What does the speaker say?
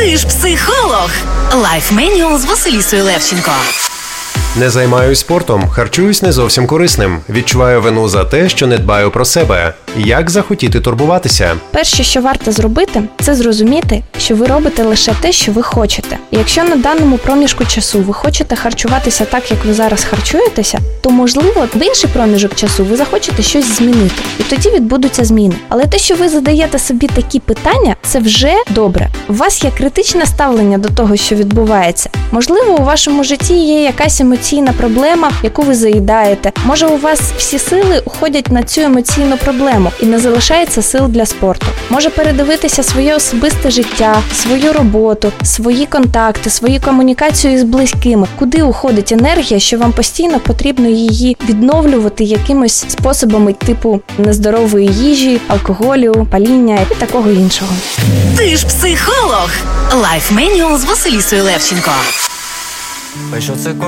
Ти ж психолог. Life Manual з Василісою Левченко. Не займаюсь спортом, харчуюсь не зовсім корисним. Відчуваю вину за те, що не дбаю про себе. Як захотіти турбуватися? Перше, що варто зробити, це зрозуміти, що ви робите лише те, що ви хочете. І якщо на даному проміжку часу ви хочете харчуватися так, як ви зараз харчуєтеся, то, можливо, в інший проміжок часу ви захочете щось змінити. І тоді відбудуться зміни. Але те, що ви задаєте собі такі питання, це вже добре. У вас є критичне ставлення до того, що відбувається. Можливо, у вашому житті є якась емоційна проблема, яку ви заїдаєте. Може, у вас всі сили уходять на цю емоційну проблему і не залишається сил для спорту. Може передивитися своє особисте життя, свою роботу, свої контакти, свою комунікацію з близькими. Куди уходить енергія, що вам постійно потрібно її відновлювати якимось способами типу нездорової їжі, алкоголю, паління і такого іншого. Ти ж психолог. Life Manual з Василісою Левченко.